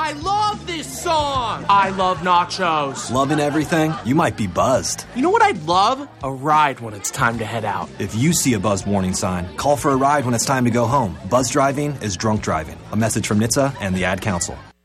I love this song! I love nachos. Loving everything? You might be buzzed. You know what I'd love? A ride when it's time to head out. If you see a buzz warning sign, call for a ride when it's time to go home. Buzz driving is drunk driving. A message from NHTSA and the Ad Council.